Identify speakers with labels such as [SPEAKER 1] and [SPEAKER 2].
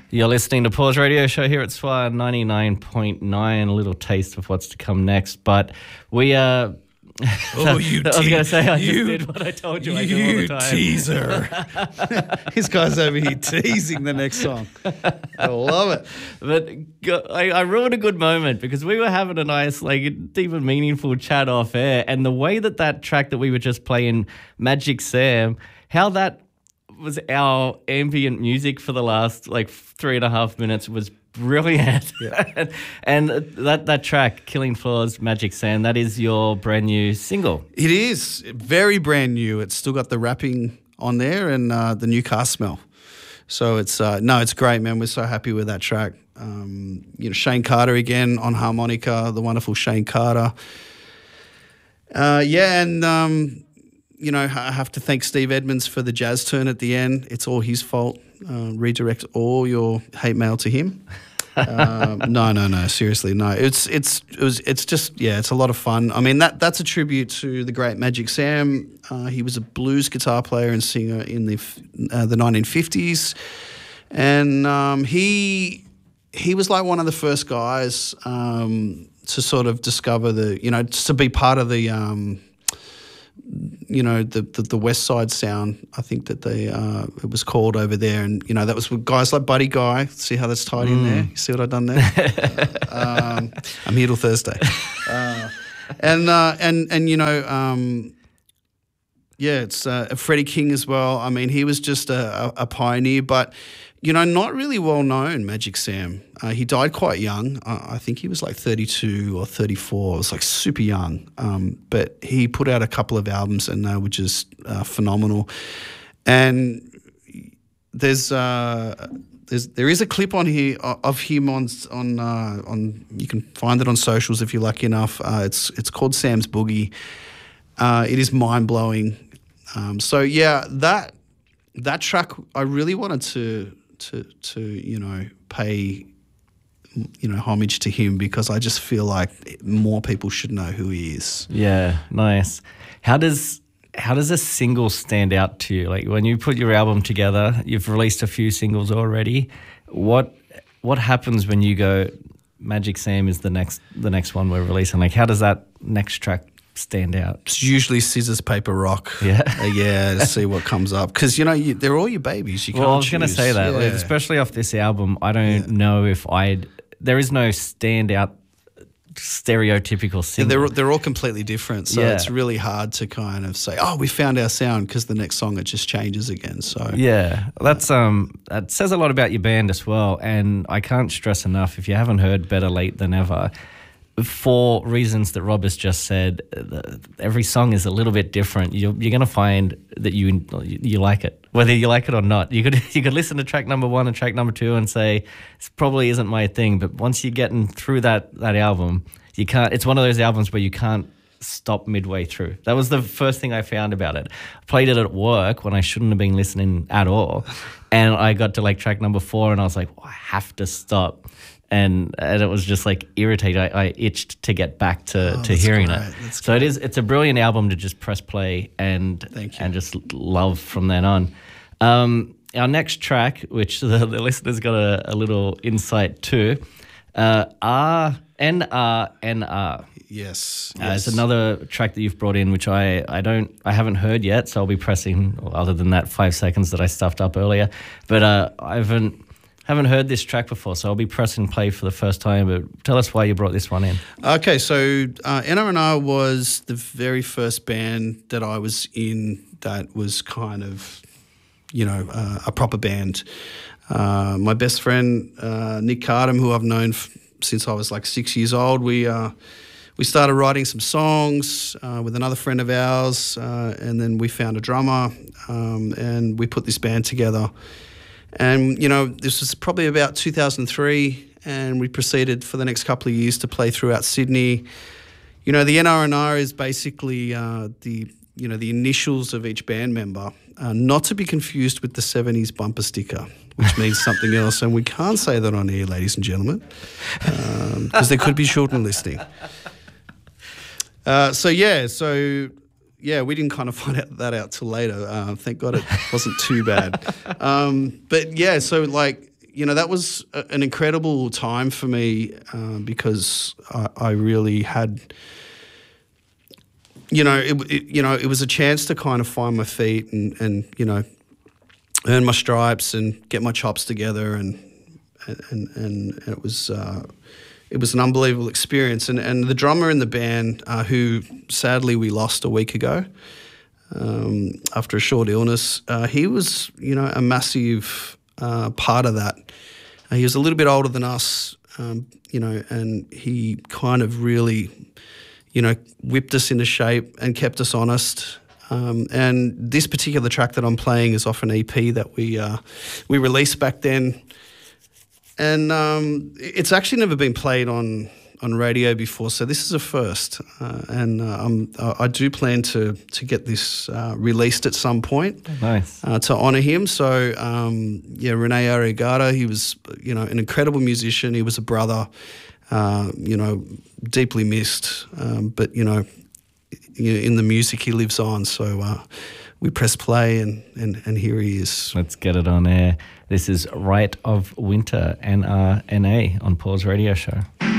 [SPEAKER 1] You're listening to Pause Radio Show here at SWR 99.9, a little taste of what's to come next. But we
[SPEAKER 2] Oh, you
[SPEAKER 1] I was going to say, I just did what I told you I do all the time.
[SPEAKER 2] Teaser. This guy's over here teasing the next song. I love it.
[SPEAKER 1] But I ruined a good moment because we were having a nice, deep and meaningful chat off air. And the way that track that we were just playing, Magic Sam, how that was our ambient music for the last 3.5 minutes was brilliant. Yeah. and that track, Killing Floors, Magic Sam, that is your brand new single.
[SPEAKER 2] It is very brand new. It's still got the rapping on there and the new car smell. So it's it's great, man. We're so happy with that track. Shane Carter again on harmonica, the wonderful Shane Carter. I have to thank Steve Edmonds for the jazz turn at the end. It's all his fault. Redirect all your hate mail to him. No, seriously, no. It's a lot of fun. I mean, that's a tribute to the great Magic Sam. He was a blues guitar player and singer in the 1950s, and he was like one of the first guys to sort of discover to be part of the the West Side sound, I think that it was called over there, and that was with guys like Buddy Guy. See how that's tied in there? You see what I've done there? I'm here till Thursday, it's Freddie King as well. I mean, he was just a pioneer, but not really well known. Magic Sam. He died quite young. I think he was like 32 or 34. It was like super young. But he put out a couple of albums and they were just phenomenal. And there is a clip on here of him on you can find it on socials if you're lucky enough. It's called Sam's Boogie. It is mind blowing. That track I really wanted to pay homage to him because I just feel like more people should know who he is.
[SPEAKER 1] Yeah, nice. How does a single stand out to you? Like when you put your album together, you've released a few singles already. What happens when you go, Magic Sam is the next one we're releasing? Like how does that next track stand out?
[SPEAKER 2] It's usually scissors, paper, rock.
[SPEAKER 1] Yeah.
[SPEAKER 2] To see what comes up. Because, they're all your babies. You can't
[SPEAKER 1] I was going to say that.
[SPEAKER 2] Yeah.
[SPEAKER 1] Especially off this album, I don't know if there is no standout stereotypical single.
[SPEAKER 2] Yeah, they're all completely different. So it's really hard to kind of say, we found our sound, because the next song it just changes again. So
[SPEAKER 1] yeah, that says a lot about your band as well. And I can't stress enough, if you haven't heard Better Late Than Ever, for reasons that Rob has just said, every song is a little bit different. You're going to find that you like it, whether you like it or not. You could listen to track number 1 and track number 2 and say, this probably isn't my thing. But once you're getting through that album, you can't. It's one of those albums where you can't stop midway through. That was the first thing I found about it. I played it at work when I shouldn't have been listening at all, and I got to track number 4, and I was like, I have to stop. And it was just irritating. I itched to get back to hearing it. So it's a brilliant album to just press play and just love from then on. Our next track, which the listeners got a little insight to, NRNR.
[SPEAKER 2] Yes.
[SPEAKER 1] It's another track that you've brought in, which I haven't heard yet. So I'll be pressing, other than that 5 seconds that I stuffed up earlier. But I haven't heard this track before, so I'll be pressing play for the first time. But tell us why you brought this one in.
[SPEAKER 2] Okay, so NRNR was the very first band that I was in that was kind of, a proper band. My best friend, Nick Cardam, who I've known since I was 6 years old, we started writing some songs with another friend of ours, and then we found a drummer, and we put this band together. And, this was probably about 2003, and we proceeded for the next couple of years to play throughout Sydney. The NRNR is basically the initials of each band member, not to be confused with the 70s bumper sticker, which means something else. And we can't say that on air, ladies and gentlemen, because there could be children listening. We didn't kind of find that out till later. Thank God it wasn't too bad. that was an incredible time for me because I really had, it was a chance to kind of find my feet and earn my stripes and get my chops together, and it was an unbelievable experience. And the drummer in the band, who sadly we lost a week ago after a short illness, he was a massive part of that. He was a little bit older than us, and he kind of really whipped us into shape and kept us honest. And this particular track that I'm playing is off an EP that we released back then, and it's actually never been played on radio before, so this is a first. And I do plan to get this released at some point.
[SPEAKER 1] Nice.
[SPEAKER 2] To honour him. So Rene Arriagada, he was an incredible musician. He was a brother. Deeply missed, but in the music he lives on. So we press play and here he is.
[SPEAKER 1] Let's get it on air. This is Rite of Winter, NRNA, on Paul's radio show.